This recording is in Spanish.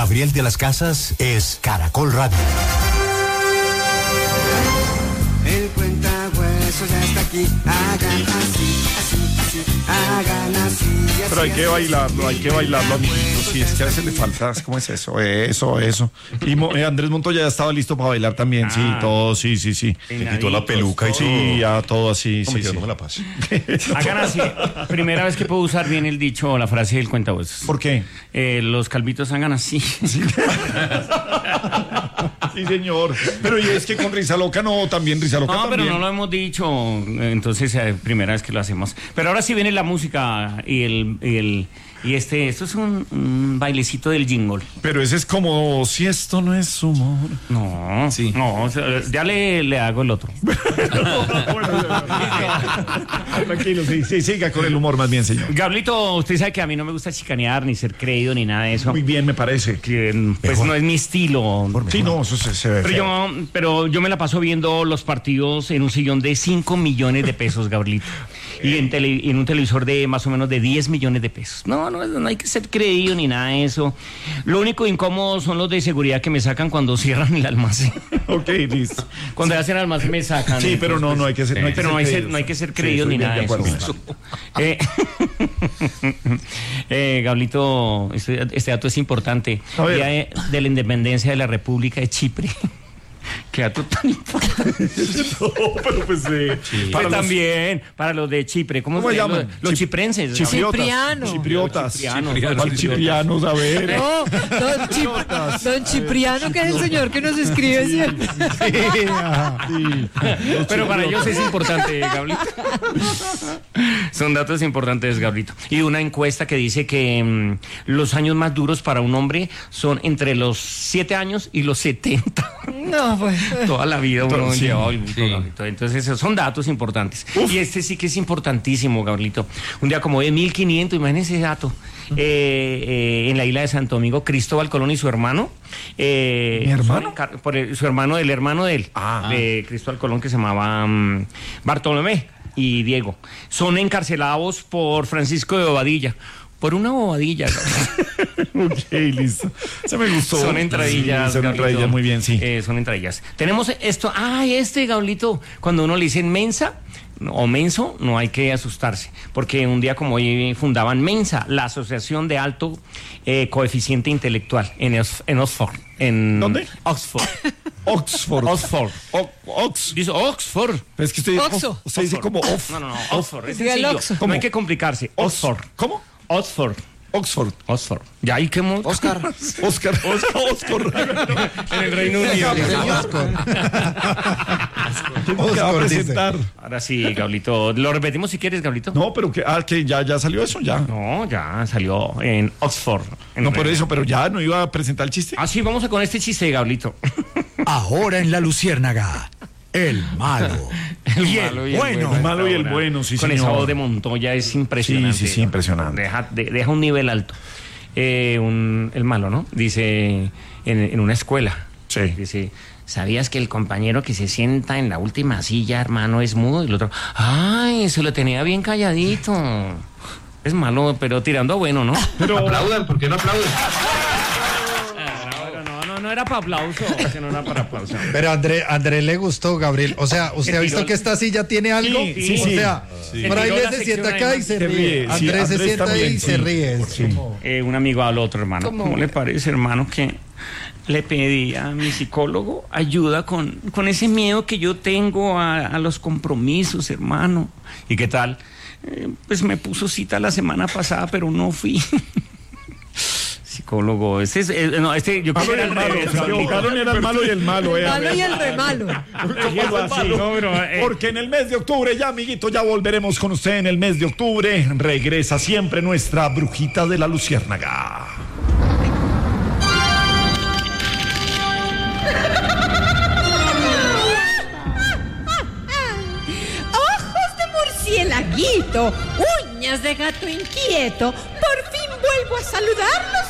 Gabriel de las Casas es Caracol Radio. El cuentahuesos ya está aquí. Hagan así, así, así. Hagan así, así. Pero hay que bailarlo, amiguitos. Si es que a veces le falta, ¿cómo es eso? Eso. Y Andrés Montoya ya estaba listo para bailar también, sí, todo, sí. Se quitó la peluca y sí, ya todo así, sí. No me la pase. Hagan así. Primera vez que puedo usar bien el dicho o la frase del cuentahuesos. ¿Por qué? Los calvitos hagan así. Sí, señor. Pero y es que con Risa Loca no, también Risa Loca no, también. pero no lo hemos dicho, entonces primera vez que lo hacemos. Pero ahora sí viene la música y esto es un bailecito del jingle. Pero ese es como, si esto no es humor. No, sí. No, ya le hago el otro. Tranquilo, sí, siga con el humor más bien, señor. Gablito, usted sabe que a mí no me gusta chicanear, ni ser creído, ni nada de eso. Muy bien, me parece. Que, pues no es mi estilo. Sí, no, eso se ve feo. Pero yo me la paso viendo los partidos en un sillón de 5 millones de pesos, Gablito. Y en un televisor de más o menos de 10 millones de pesos. No hay que ser creído ni nada de eso. Lo único incómodo son los de seguridad que me sacan cuando cierran el almacén. Ok, listo. Cuando hacen el almacén me sacan. Sí, pero no hay que ser. No hay que ser creído ni nada de eso. Gablito, este dato es importante. Día de la independencia de la República de Chipre. Qué dato tan importante. No, pero pues para también, para los de Chipre. ¿Cómo se llaman? Los chiprenses. Chipriotas. Ciprianos, a ver. No, don Cipriano, que es el señor que nos escribe siempre. Sí. Pero para ellos es importante, Gablito. Son datos importantes, Gablito. Y una encuesta que dice que los años más duros para un hombre son entre los 7 años y los 70. No, pues. Toda la vida uno lleva. Entonces, esos son datos importantes. Uf. Y este sí que es importantísimo, Gabrielito. Un día como de 1500, imagínense ese dato. En la isla de Santo Domingo, Cristóbal Colón y su hermano. ¿Mi hermano? Su hermano del hermano de él. De Cristóbal Colón, que se llamaba Bartolomé y Diego. Son encarcelados por Francisco de Bobadilla. Por una bobadilla. Ok, listo. Se me gustó. Son entradillas. Sí, son entradillas, muy bien, sí. Son entradillas. Tenemos esto. Gablito, cuando uno le dice mensa o menso, no hay que asustarse. Porque un día como hoy fundaban Mensa, la Asociación de Alto Coeficiente Intelectual en Oxford. ¿Dónde? Oxford. Dice Oxford. Es que usted dice como off. No, Oxford. Es sencillo. No hay que complicarse. Oxford. ¿Cómo? Oxford. Ya ahí quemó. Oscar. En el Reino Unido. Oscar, presentar. Ahora sí, Gablito. Lo repetimos si quieres, Gablito. No, pero que ya salió eso, ya. No, ya salió en Oxford. No, por eso, pero ya no iba a presentar el chiste. Sí, vamos con este chiste, Gablito. Ahora en La Luciérnaga, el malo. El malo y el bueno, sí, con señor. Esa voz de Montoya es impresionante. Sí, impresionante. Deja un nivel alto. El malo, ¿no? Dice en una escuela. Sí. Dice, ¿sabías que el compañero que se sienta en la última silla, hermano, es mudo? Y el otro, ¡ay, se lo tenía bien calladito! Es malo, pero tirando a bueno, ¿no? Pero aplaudan, ¿por qué no aplauden? No era para aplauso, no era para aplauso. Pero Andrés le gustó, Gabriel. O sea, ¿usted ha visto que esta silla tiene algo? Sí. O sea, por ahí se sienta acá y se ríe. Andrés se sienta ahí y se ríe. Un amigo al otro, hermano. ¿Cómo le parece, hermano, que le pedí a mi psicólogo ayuda con ese miedo que yo tengo a los compromisos, hermano? ¿Y qué tal? Pues me puso cita la semana pasada, pero no fui. Psicólogo, yo creo que era el revés. Era el malo y el malo. El malo y el remalo. Porque en el mes de octubre, ya amiguito, ya volveremos con usted en el mes de octubre. Regresa siempre nuestra brujita de la Luciérnaga. Ojos de murciélaguito, uñas de gato inquieto. Por fin vuelvo a saludarlos,